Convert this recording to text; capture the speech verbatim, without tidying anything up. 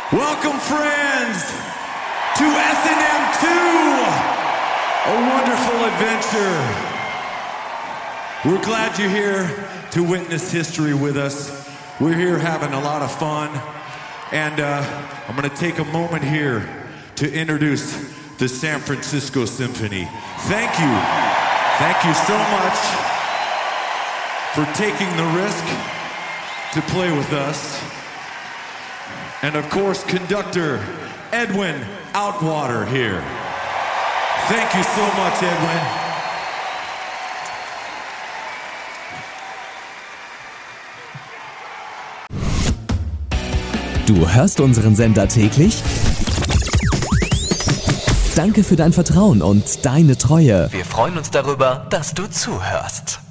Welcome, friends, to S and M two, a wonderful adventure. We're glad you're here to witness history with us. We're here having a lot of fun, and uh, I'm going to take a moment here to introduce the San Francisco Symphony. Thank you. Thank you so much for taking the risk to play with us. And of course, conductor Edwin Outwater here. Thank you so much, Edwin. Du hörst unseren Sender täglich? Danke für dein Vertrauen und deine Treue. Wir freuen uns darüber, dass du zuhörst.